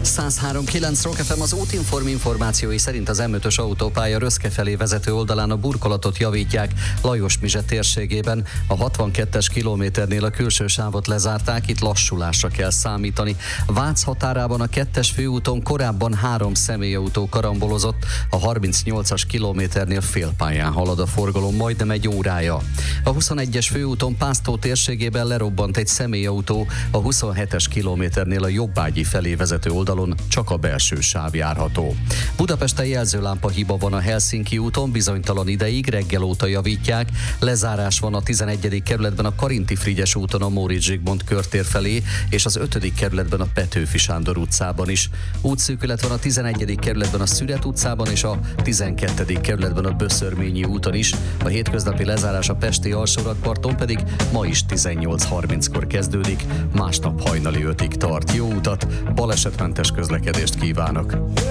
103.9 Rock FM. Az Útinform információi szerint az M5-ös autópálya Röszke felé vezető oldalán a burkolatot javítják Lajosmizse térségében. A 62-es kilométernél a külső sávot lezárták, itt lassulásra kell számítani. Vác határában a 2-es főúton korábban 3 személyautó karambolozott, a 38-as kilométernél félpályán halad a forgalom majdnem egy órája. A 21-es főúton Pásztó térségében lerobbant egy személyautó, a 27-es kilométernél a Jobbágyi felé vezető oldalon csak a belső sáv járható. Budapesten jelzőlámpa hiba van a Helsinki úton, bizonytalan ideig, reggel óta javítják. Lezárás van a 11. kerületben a Karinti-Frigyes úton a Móricz Zsigmond körtér felé, és az 5. kerületben a Petőfi Sándor utcában is. Útszűkület van a 11. kerületben a Szüret utcában és a 12. kerületben a Böszörményi úton is. A hétköznapi lezárás a pesti alsórakparton pedig ma is 18:30-kor kezdődik, másnap hajnali 5-ig tart. Jó utat, balesetmentes közlekedést kívánok!